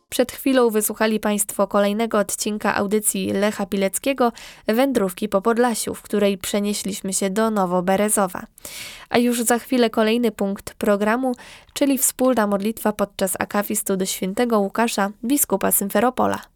Przed chwilą wysłuchali Państwo kolejnego odcinka audycji Lecha Pileckiego Wędrówki po Podlasiu, w której przenieśliśmy się do Nowoberezowa. A już za chwilę kolejny punkt programu, czyli wspólna modlitwa podczas akafistu do świętego Łukasza, biskupa Symferopola.